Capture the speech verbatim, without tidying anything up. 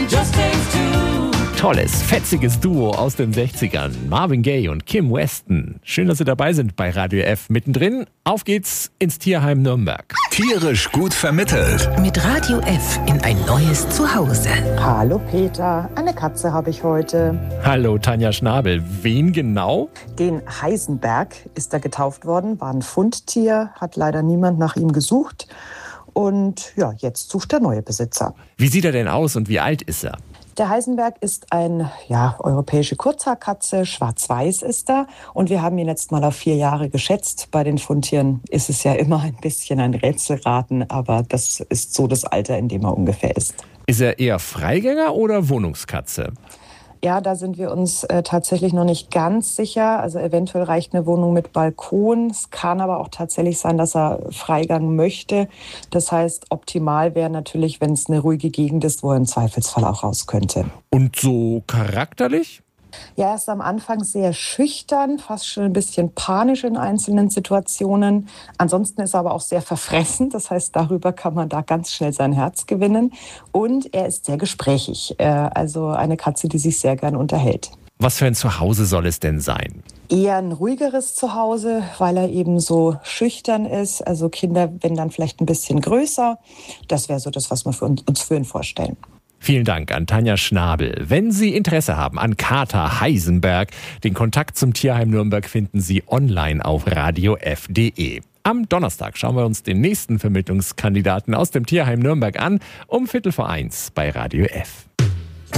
just takes two. Tolles, fetziges Duo aus den sechzigern. Marvin Gaye und Kim Weston. Schön, dass Sie dabei sind bei Radio F. Mittendrin, auf geht's ins Tierheim Nürnberg. Tierisch gut vermittelt. Mit Radio F in ein neues Zuhause. Hallo Peter, eine Katze habe ich heute. Hallo Tanja Schnabel. Wen genau? Den Heisenberg ist er getauft worden, war ein Fundtier, hat leider niemand nach ihm gesucht. Und ja, jetzt sucht der neue Besitzer. Wie sieht er denn aus und wie alt ist er? Der Heisenberg ist eine ja, europäische Kurzhaarkatze, schwarz-weiß ist er. Und wir haben ihn jetzt mal auf vier Jahre geschätzt. Bei den Fundtieren ist es ja immer ein bisschen ein Rätselraten, aber das ist so das Alter, in dem er ungefähr ist. Ist er eher Freigänger oder Wohnungskatze? Ja, da sind wir uns äh, tatsächlich noch nicht ganz sicher. Also eventuell reicht eine Wohnung mit Balkon. Es kann aber auch tatsächlich sein, dass er Freigang möchte. Das heißt, optimal wäre natürlich, wenn es eine ruhige Gegend ist, wo er im Zweifelsfall auch raus könnte. Und so charakterlich? Ja, er ist am Anfang sehr schüchtern, fast schon ein bisschen panisch in einzelnen Situationen. Ansonsten ist er aber auch sehr verfressen. Das heißt, darüber kann man da ganz schnell sein Herz gewinnen. Und er ist sehr gesprächig. Also eine Katze, die sich sehr gern unterhält. Was für ein Zuhause soll es denn sein? Eher ein ruhigeres Zuhause, weil er eben so schüchtern ist. Also Kinder, wenn dann vielleicht ein bisschen größer. Das wäre so das, was wir für uns, uns für ihn vorstellen. Vielen Dank an Tanja Schnabel. Wenn Sie Interesse haben an Kater Heisenberg, den Kontakt zum Tierheim Nürnberg finden Sie online auf radio f punkt de. Am Donnerstag schauen wir uns den nächsten Vermittlungskandidaten aus dem Tierheim Nürnberg an, um Viertel vor eins bei Radio F.